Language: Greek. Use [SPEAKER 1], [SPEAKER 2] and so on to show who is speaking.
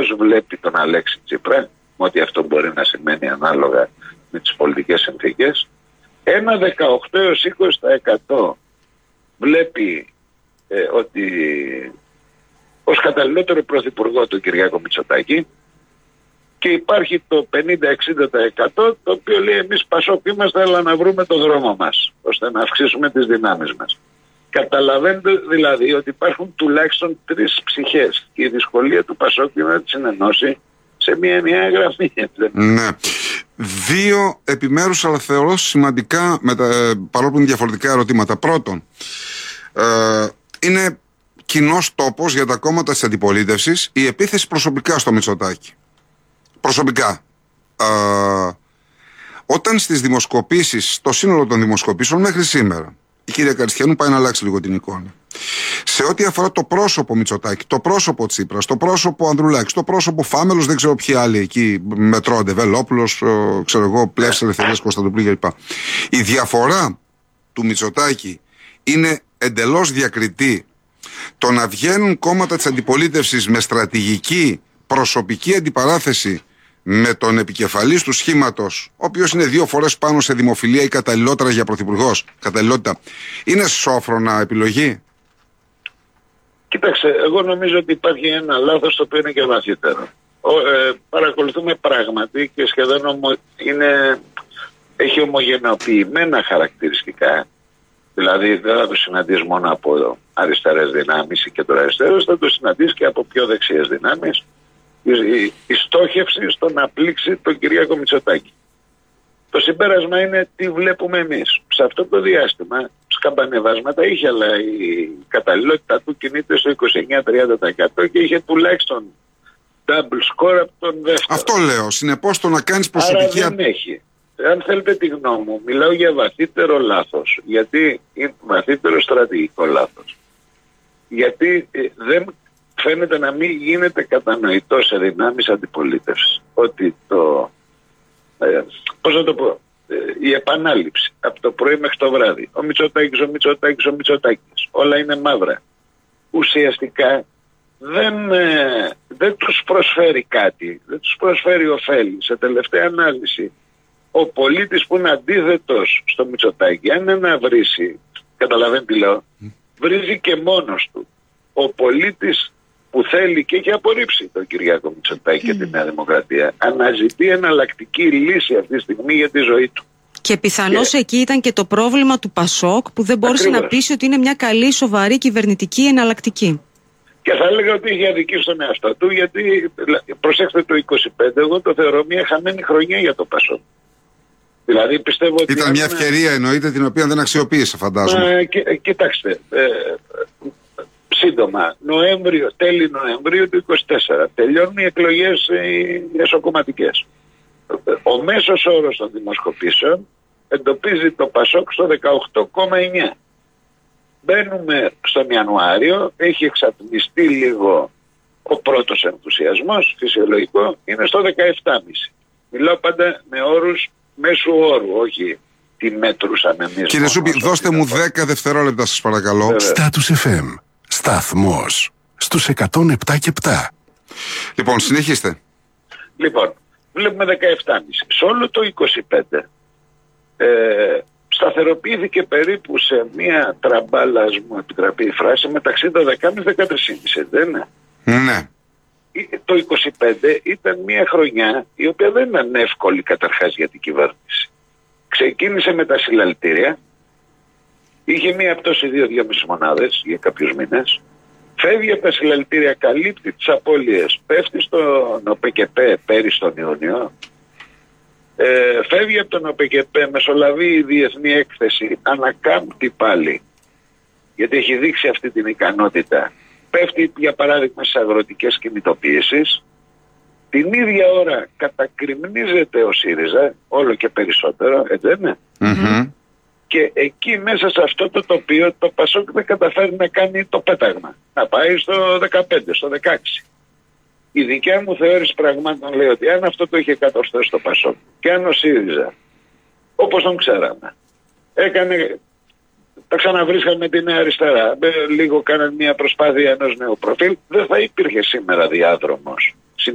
[SPEAKER 1] πώς βλέπει τον Αλέξη Τσίπρα, ότι αυτό μπορεί να σημαίνει ανάλογα με τις πολιτικές συνθήκες. Ένα 18 έως 20% βλέπει ότι ως καταλληλότερο πρωθυπουργό του Κυριάκο Μητσοτάκη, και υπάρχει το 50-60% το οποίο λέει εμείς Πασόκ είμαστε, αλλά να βρούμε το δρόμο μας ώστε να αυξήσουμε τις δυνάμεις μας. Καταλαβαίνετε δηλαδή ότι υπάρχουν τουλάχιστον 3 ψυχές και η δυσκολία του Πασόκ είναι να τις συνενώσει σε μια ενιαία γραμμή.
[SPEAKER 2] Ναι. 2 επιμέρους αλλά θεωρώ σημαντικά, παρόλο που είναι διαφορετικά ερωτήματα. Πρώτον, είναι κοινός τόπος για τα κόμματα της αντιπολίτευσης η επίθεση προσωπικά στο Μητσοτάκη. Προσωπικά. Όταν στις δημοσκοπήσεις, στο σύνολο των δημοσκοπήσεων μέχρι σήμερα, η κυρία Καριστιανού πάει να αλλάξει λίγο την εικόνα. Σε ό,τι αφορά το πρόσωπο Μητσοτάκη, το πρόσωπο Τσίπρας, το πρόσωπο Ανδρουλάκης, το πρόσωπο Φάμελος, δεν ξέρω ποιοι άλλοι εκεί μετρώνται, Βελόπουλος, ξέρω εγώ, Πλεύσης Ελευθερίας, Κωνσταντοπούλου κλπ. Η διαφορά του Μητσοτάκη είναι εντελώς διακριτή. Το να βγαίνουν κόμματα της αντιπολίτευσης με στρατηγική προσωπική αντιπαράθεση με τον επικεφαλής του σχήματος, ο οποίος είναι 2 φορές πάνω σε δημοφιλία ή καταλληλότερα για πρωθυπουργός, καταλληλότητα, είναι σόφρονα επιλογή?
[SPEAKER 1] Κοίταξε, εγώ νομίζω ότι υπάρχει ένα λάθος το οποίο είναι και βαθύτερο. Παρακολουθούμε πράγματι και σχεδόν έχει ομογενοποιημένα χαρακτηριστικά. Δηλαδή δεν θα το συναντήσεις μόνο από αριστερές δυνάμεις ή κεντροαριστερές, θα το συναντήσεις και από πιο δεξιές δυνάμεις. Η στόχευση στο να πλήξει τον Κυριάκο Μητσοτάκη. Το συμπέρασμα είναι τι βλέπουμε εμείς. Σε αυτό το διάστημα σκαμπανεβάσματα είχε, αλλά η καταλληλότητα του κινείται στο 29-30% και είχε τουλάχιστον double score από τον δεύτερο.
[SPEAKER 2] Αυτό λέω. Συνεπώς το να κάνεις προσωπική...
[SPEAKER 1] Άρα δεν έχει. Αν θέλετε τη γνώμη μου, μιλάω για βαθύτερο λάθος. Γιατί είναι βαθύτερο στρατηγικό λάθος. Γιατί δεν φαίνεται να μην γίνεται κατανοητό σε δυνάμεις αντιπολίτευσης ότι πώς να το πω, η επανάληψη από το πρωί μέχρι το βράδυ, ο Μητσοτάκης, όλα είναι μαύρα, ουσιαστικά δεν τους προσφέρει κάτι, δεν τους προσφέρει ωφέλη. Σε τελευταία ανάλυση, ο πολίτης που είναι αντίθετος στο Μητσοτάκη, αν είναι να βρίσει, καταλαβαίνει τι λέω, βρίζει και μόνος του. Ο πολίτης που θέλει και έχει απορρίψει τον Κυριάκο Μητσοτάκη και τη Νέα Δημοκρατία, αναζητεί εναλλακτική λύση αυτή τη στιγμή για τη ζωή του.
[SPEAKER 3] Και πιθανώς εκεί ήταν και το πρόβλημα του Πασόκ, που δεν μπόρεσε να πείσει ότι είναι μια καλή, σοβαρή κυβερνητική εναλλακτική.
[SPEAKER 1] Και θα έλεγα ότι είχε αδικήσει στον εαυτό του, γιατί προσέξτε, το 25 εγώ το θεωρώ μια χαμένη χρονιά για το Πασόκ. Δηλαδή πιστεύω ότι
[SPEAKER 2] ήταν μια ευκαιρία, εννοείται, την οποία δεν αξιοποίησε, φαντάζομαι.
[SPEAKER 1] Κοιτάξτε, σύντομα, τέλη Νοεμβρίου του 24, τελειώνουν οι εκλογές οι εσωκομματικές. Ο μέσος όρος των δημοσκοπήσεων εντοπίζει το Πασόκ στο 18,9. Μπαίνουμε στον Ιανουάριο, έχει εξατμιστεί λίγο ο πρώτος ενθουσιασμός, φυσιολογικό, είναι στο 17,5. Μιλάω πάντα με όρους μέσου όρου, όχι τι μέτρουσαμε εμείς.
[SPEAKER 2] Κύριε Σούπη, δώστε μου 10 δευτερόλεπτα σας παρακαλώ.
[SPEAKER 4] Status FM. Σταθμός στους 107,7.
[SPEAKER 2] Λοιπόν, συνεχίστε.
[SPEAKER 1] Λοιπόν, βλέπουμε 17,5. Σε όλο το 25 σταθεροποιήθηκε περίπου σε μια τραμπάλα, ας μου επιτραπεί η φράση, μεταξύ των 10,5-13,5, δεν είναι?
[SPEAKER 2] Ναι.
[SPEAKER 1] Το 25 ήταν μια χρονιά η οποία δεν ήταν εύκολη καταρχάς για την κυβέρνηση. Ξεκίνησε με τα συλλαλητήρια, είχε μια πτώση 2-2,5 μονάδες για κάποιους μήνες, φεύγει από τα συλλαλητήρια, καλύπτει τις απώλειες, πέφτει στον ΟΠΚΠ πέρυσι τον Ιούνιο, φεύγει από τον ΟΠΚΠ, μεσολαβεί η διεθνή έκθεση, ανακάμπτει πάλι, γιατί έχει δείξει αυτή την ικανότητα. Πέφτει για παράδειγμα στις αγροτικές κινητοποιήσεις. Την ίδια ώρα κατακριμνίζεται ο ΣΥΡΙΖΑ, όλο και περισσότερο, έτσι δεν είναι?
[SPEAKER 2] Mm-hmm.
[SPEAKER 1] Και εκεί μέσα σε αυτό το τοπίο το Πασόκ δεν καταφέρει να κάνει το πέταγμα. Να πάει στο 15, στο 16. Η δικιά μου θεώρηση πραγμάτων λέει ότι αν αυτό το είχε κατορθώσει το Πασόκ και αν ο ΣΥΡΙΖΑ, όπως τον ξέραμε, έκανε, τα ξαναβρίσκαμε τη Νέα Αριστερά, λίγο κάναν μια προσπάθεια ενός νέου προφίλ, δεν θα υπήρχε σήμερα διάδρομος